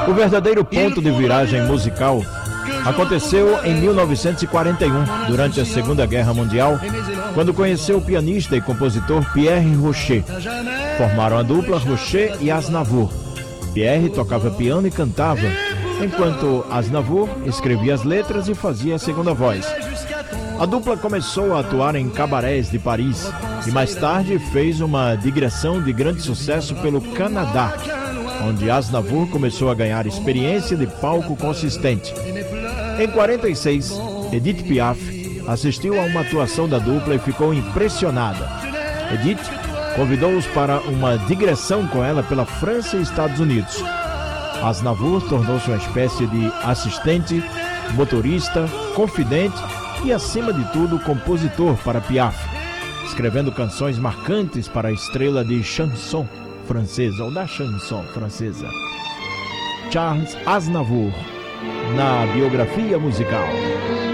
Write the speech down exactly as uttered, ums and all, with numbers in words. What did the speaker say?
O verdadeiro ponto de viragem musical aconteceu em mil novecentos e quarenta e um, durante a Segunda Guerra Mundial, quando conheceu o pianista e compositor Pierre Rocher. Formaram a dupla Rocher e Aznavour. Pierre tocava piano e cantava, enquanto Aznavour escrevia as letras e fazia a segunda voz. A dupla começou a atuar em cabarés de Paris e mais tarde fez uma digressão de grande sucesso pelo Canadá, onde Aznavour começou a ganhar experiência de palco consistente. Em quarenta e seis, Edith Piaf assistiu a uma atuação da dupla e ficou impressionada. Edith convidou-os para uma digressão com ela pela França e Estados Unidos. Aznavour tornou-se uma espécie de assistente, motorista, confidente e, acima de tudo, compositor para Piaf, escrevendo canções marcantes para a estrela de chanson francesa, ou da chanson francesa, Charles Aznavour, na biografia musical.